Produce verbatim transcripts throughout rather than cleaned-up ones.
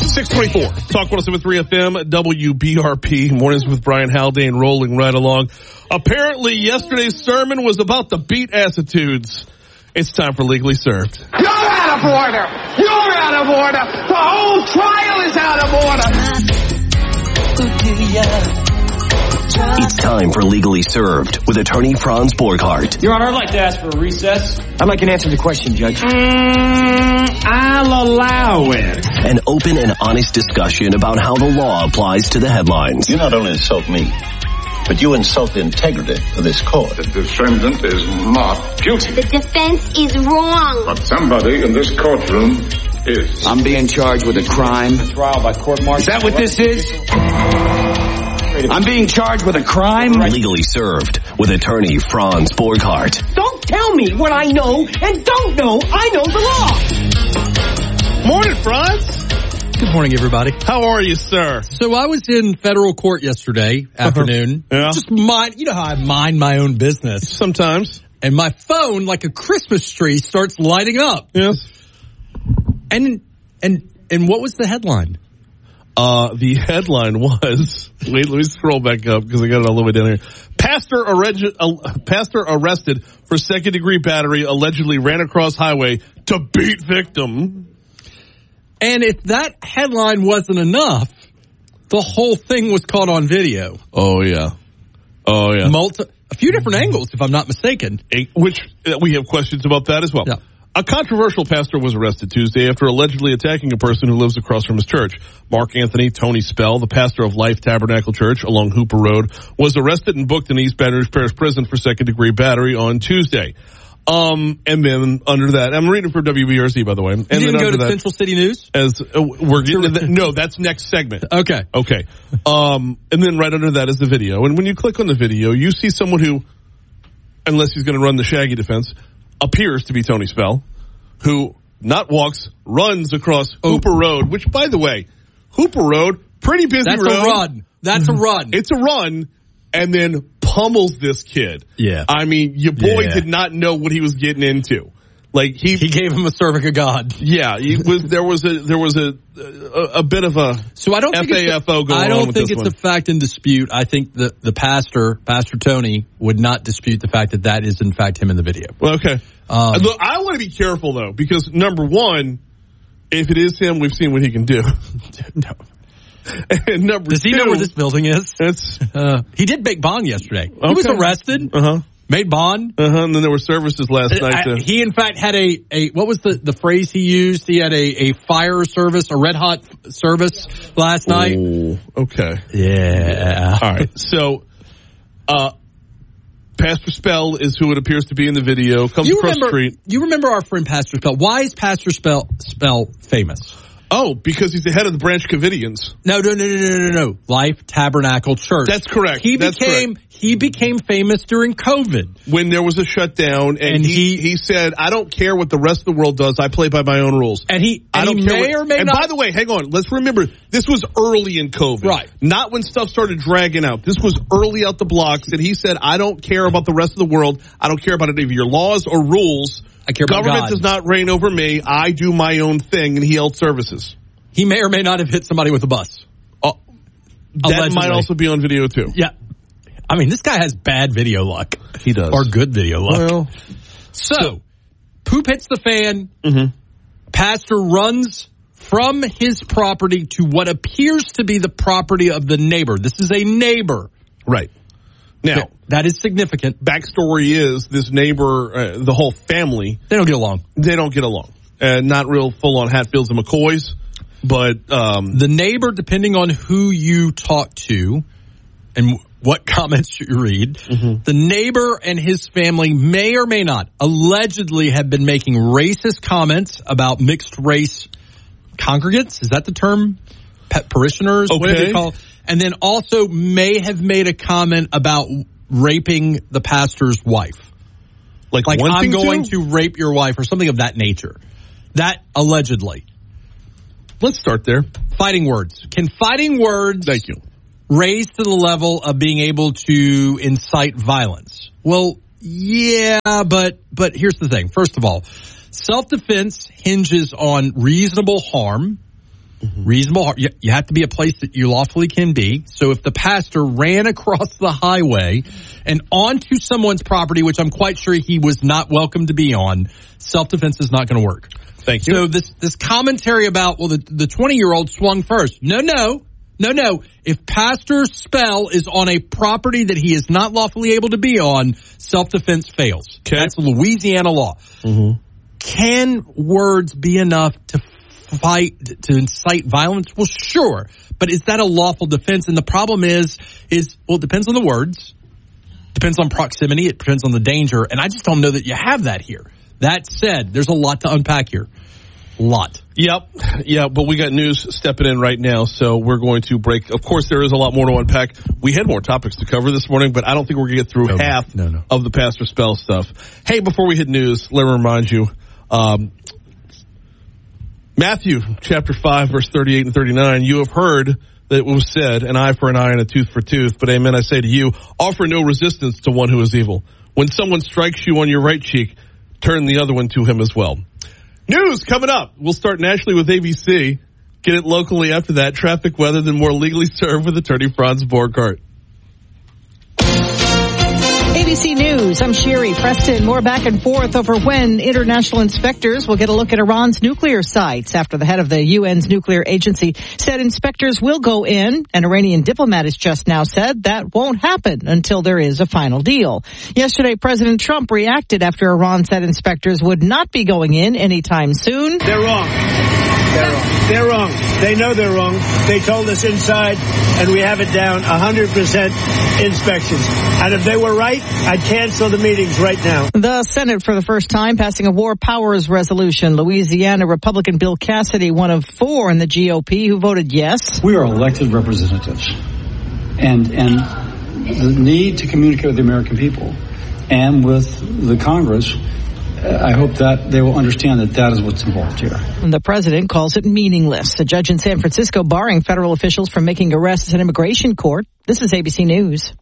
six twenty-four. Talk one oh seven point three F M, W B R P. Mornings with Brian Haldane rolling right along. Apparently, yesterday's sermon was about the beat attitudes. It's time for Legally Served. You're out of order. You're out of order. The whole trial is out of order. It's time for Legally Served with attorney Franz Borghardt. Your Honor, I'd like to ask for a recess. I'd like an answer to the question, Judge. Mm, I'll allow it. An open and honest discussion about how the law applies to the headlines. You not only insult me, but you insult the integrity of this court. The defendant is not guilty. The defense is wrong. But somebody in this courtroom is. I'm being charged with a crime. Trial by court-martial. Is that what this is? I'm being charged with a crime. Legally Served with attorney Franz Borghardt. Don't tell me what I know and don't know. I know the law. Morning, Franz. Good morning, everybody. How are you, sir? So I was in federal court yesterday afternoon. Uh-huh. Yeah. Just mind, you know how I mind my own business. Sometimes. And my phone, like a Christmas tree, starts lighting up. Yes. And and and what was the headline? Uh, the headline was, wait, let me scroll back up because I got it all the way down here. Pastor, arreg- uh, pastor arrested for second degree battery, allegedly ran across highway to beat victim. And if that headline wasn't enough, the whole thing was caught on video. Oh, yeah. Oh, yeah. Multi- a few different angles, if I'm not mistaken. A, which uh, we have questions about that as well. Yeah. A controversial pastor was arrested Tuesday after allegedly attacking a person who lives across from his church. Mark Anthony Tony Spell, the pastor of Life Tabernacle Church along Hooper Road, was arrested and booked in East Baton Rouge Parish Prison for second-degree battery on Tuesday. Um, and then under that, I'm reading from W B R C, by the way. And you didn't then go to that, Central City News? As uh, we're getting to that, no, that's next segment. Okay. Okay. Um, and then right under that is the video. And when you click on the video, you see someone who, unless he's going to run the Shaggy defense, appears to be Tony Spell, who not walks, runs across oh. Hooper Road, which, by the way, Hooper Road, pretty busy That's road. That's a run. That's a run. It's a run, and then pummels this kid. Yeah. I mean, your boy yeah. did not know what he was getting into. Like he, he gave him a cervic of God. Yeah, he was. There was a there was a a, a bit of a so I don't F A F O think it's, going I don't on with think this it's one. a fact in dispute. I think the the pastor, Pastor Tony, would not dispute the fact that that is in fact him in the video. Well, okay. Um, Look, I want to be careful though, because number one, if it is him, we've seen what he can do. No. And number Does he two, know where this building is? It's uh, he did make bond yesterday. Okay. He was arrested. Uh huh. Made bond. Uh-huh, and then there were services last night. To... I, he, in fact, had a, a what was the, the phrase he used? He had a, a fire service, a red hot service last night. Ooh, okay. Yeah. All right. So, uh, Pastor Spell is who it appears to be in the video. Comes you across remember, the street. You remember our friend Pastor Spell. Why is Pastor Spell, Spell famous? Oh, because he's the head of the Branch Covidians. No, no, no, no, no, no, no. Life Tabernacle Church. That's correct. He That's became correct. he became famous during COVID when there was a shutdown, and, and he, he he said, "I don't care what the rest of the world does. I play by my own rules." And he, and I don't he care may what, or may and not. by the way, hang on. Let's remember this was early in COVID, right? Not when stuff started dragging out. This was early out the blocks, and he said, "I don't care about the rest of the world. I don't care about any of your laws or rules. I care about Government God. does not reign over me. I do my own thing." And he held services. He may or may not have hit somebody with a bus. Uh, that Allegedly. might also be on video too. Yeah. I mean, this guy has bad video luck. He does. Or good video luck. Well, so, so poop hits the fan. Mm-hmm. Pastor runs from his property to what appears to be the property of the neighbor. This is a neighbor. Right. Now, yeah, that is significant. Backstory is this neighbor, uh, the whole family. They don't get along. They don't get along. Uh, not real full-on Hatfields and McCoys, but... Um, the neighbor, depending on who you talk to and what comments you read, mm-hmm. the neighbor and his family may or may not allegedly have been making racist comments about mixed-race congregants. Is that the term? Pet parishioners? Okay. What do they call it? And then also may have made a comment about raping the pastor's wife. Like, like I'm going to? to rape your wife or something of that nature. That allegedly. Let's start there. Fighting words. Can fighting words Thank you. raise to the level of being able to incite violence? Well, yeah, but but here's the thing. First of all, self-defense hinges on reasonable harm. Mm-hmm. Reasonable. You, you have to be a place that you lawfully can be. So if the pastor ran across the highway and onto someone's property, which I'm quite sure he was not welcome to be on, self-defense is not going to work. Thank you. So this, this commentary about, well, the, the twenty-year-old swung first. No, no. No, no. If Pastor Spell is on a property that he is not lawfully able to be on, self-defense fails. Okay. That's Louisiana law. Mm-hmm. Can words be enough to fight, to incite violence? Well, sure. But is that a lawful defense? And the problem is, is, well, it depends on the words. Depends on proximity. It depends on the danger. And I just don't know that you have that here. That said, there's a lot to unpack here. Lot. Yep. Yeah, but we got news stepping in right now, so we're going to break. Of course, there is a lot more to unpack. We had more topics to cover this morning, but I don't think we're going to get through no, half no, no. of the Pastor Spell stuff. Hey, before we hit news, let me remind you, um, Matthew chapter five, verse thirty-eight and thirty-nine, you have heard that it was said, an eye for an eye and a tooth for tooth, but amen, I say to you, offer no resistance to one who is evil. When someone strikes you on your right cheek, turn the other one to him as well. News coming up. We'll start nationally with A B C. Get it locally after that. Traffic, weather, then more legally served with attorney Franz Borghardt. A B C News, I'm Sherry Preston. More back and forth over when international inspectors will get a look at Iran's nuclear sites after the head of the U N's nuclear agency said inspectors will go in. An Iranian diplomat has just now said that won't happen until there is a final deal. Yesterday, President Trump reacted after Iran said inspectors would not be going in anytime soon. They're wrong. They're wrong. They're wrong. They know they're wrong. They told us inside, and we have it down, one hundred percent inspections. And if they were right, I'd cancel the meetings right now. The Senate, for the first time, passing a war powers resolution. Louisiana Republican Bill Cassidy, one of four in the G O P who voted yes. We are elected representatives. And, and the need to communicate with the American people and with the Congress, I hope that they will understand that that is what's involved here. And the president calls it meaningless. A judge in San Francisco barring federal officials from making arrests in immigration court. This is A B C News.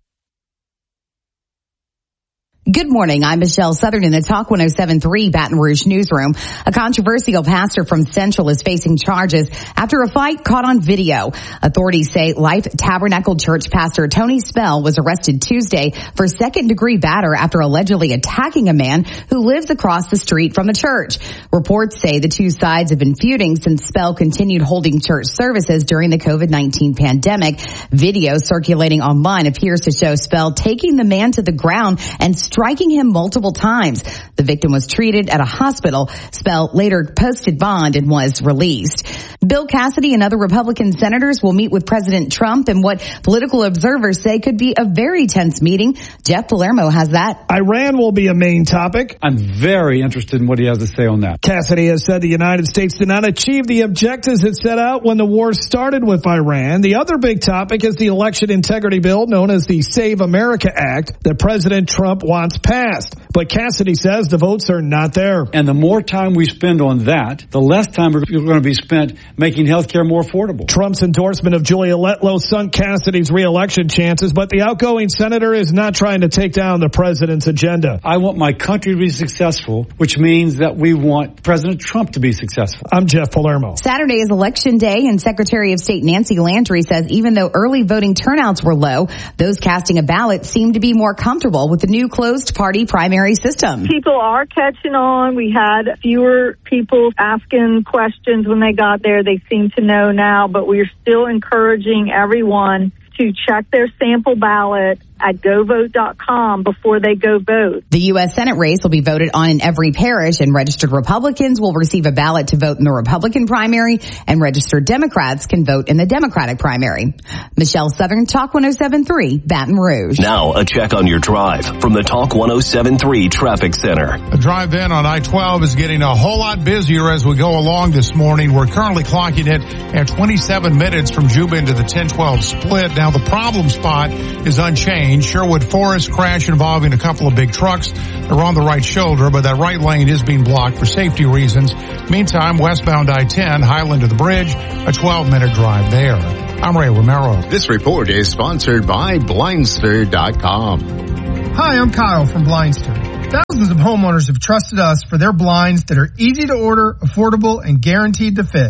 Good morning. I'm Michelle Southern in the Talk one oh seven point three Baton Rouge newsroom. A controversial pastor from Central is facing charges after a fight caught on video. Authorities say Life Tabernacle Church pastor Tony Spell was arrested Tuesday for second-degree battery after allegedly attacking a man who lives across the street from the church. Reports say the two sides have been feuding since Spell continued holding church services during the covid nineteen pandemic. Video circulating online appears to show Spell taking the man to the ground and striking him multiple times. The victim was treated at a hospital. Spell later posted bond and was released. Bill Cassidy and other Republican senators will meet with President Trump in what political observers say could be a very tense meeting. Jeff Palermo has that. Iran will be a main topic. I'm very interested in what he has to say on that. Cassidy has said the United States did not achieve the objectives it set out when the war started with Iran. The other big topic is the election integrity bill known as the Save America Act that President Trump wants passed. But Cassidy says the votes are not there. And the more time we spend on that, the less time we're going to be spent making health care more affordable. Trump's endorsement of Julia Letlow sunk Cassidy's re-election chances, but the outgoing senator is not trying to take down the president's agenda. I want my country to be successful, which means that we want President Trump to be successful. I'm Jeff Palermo. Saturday is Election Day, and Secretary of State Nancy Landry says even though early voting turnouts were low, those casting a ballot seem to be more comfortable with the new closed party primary system. People are catching on. We had fewer people asking questions when they got there. They seem to know now, but we're still encouraging everyone to check their sample ballot at go vote dot com before they go vote. The U S Senate race will be voted on in every parish, and registered Republicans will receive a ballot to vote in the Republican primary, and registered Democrats can vote in the Democratic primary. Michelle Southern, Talk one oh seven point three, Baton Rouge. Now a check on your drive from the Talk one oh seven point three Traffic Center. The drive in on I twelve is getting a whole lot busier as we go along this morning. We're currently clocking it at twenty-seven minutes from Juba into the ten twelve split. Now the problem spot is unchanged. Sherwood Forest crash involving a couple of big trucks. They're on the right shoulder, but that right lane is being blocked for safety reasons. Meantime, westbound I ten, Highland to the bridge, a twelve minute drive there. I'm Ray Romero. This report is sponsored by Blindster dot com. Hi, I'm Kyle from Blindster. Thousands of homeowners have trusted us for their blinds that are easy to order, affordable, and guaranteed to fit.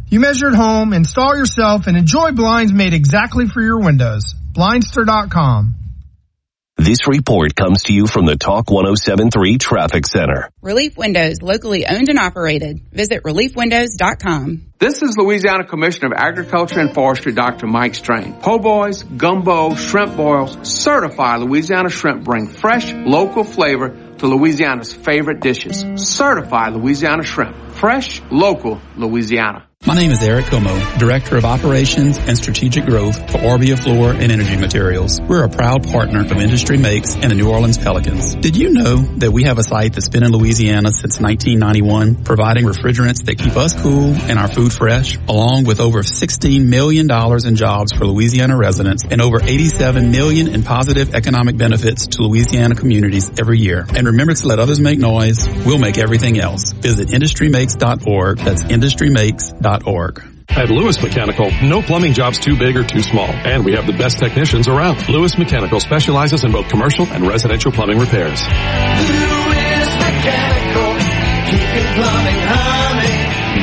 You measure at home, install yourself, and enjoy blinds made exactly for your windows. Blindster dot com. This report comes to you from the Talk one oh seven point three Traffic Center. Relief Windows, locally owned and operated. Visit relief windows dot com. This is Louisiana Commissioner of Agriculture and Forestry, Doctor Mike Strain. Po' boys, gumbo, shrimp boils, certified Louisiana shrimp bring fresh, local flavor to Louisiana's favorite dishes. Certified Louisiana shrimp. Fresh, local, Louisiana. My name is Eric Como, Director of Operations and Strategic Growth for Orbia Floor and Energy Materials. We're a proud partner of Industry Makes and the New Orleans Pelicans. Did you know that we have a site that's been in Louisiana since nineteen ninety-one, providing refrigerants that keep us cool and our food fresh, along with over sixteen million dollars in jobs for Louisiana residents and over eighty-seven million dollars in positive economic benefits to Louisiana communities every year. And remember to let others make noise. We'll make everything else. Visit industry makes dot org. That's industry makes dot org. At Lewis Mechanical, no plumbing job's too big or too small, and we have the best technicians around. Lewis Mechanical specializes in both commercial and residential plumbing repairs. Lewis Mechanical, keeping plumbing humming.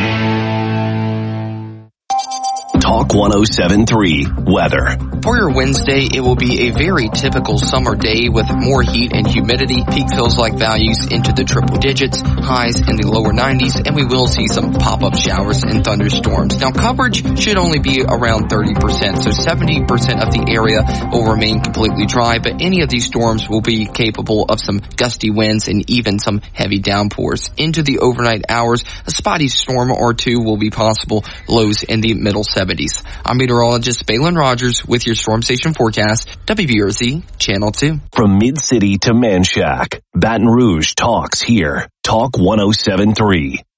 Talk one oh seven point three Weather. For your Wednesday, it will be a very typical summer day with more heat and humidity. Peak feels like values into the triple digits, highs in the lower nineties, and we will see some pop-up showers and thunderstorms. Now, coverage should only be around thirty percent, so seventy percent of the area will remain completely dry, but any of these storms will be capable of some gusty winds and even some heavy downpours. Into the overnight hours, a spotty storm or two will be possible, lows in the middle seventies. I'm meteorologist Balin Rogers with your Storm Station forecast, W B R Z Channel two. From Mid-City to Manchac, Baton Rouge talks here. Talk one oh seven point three.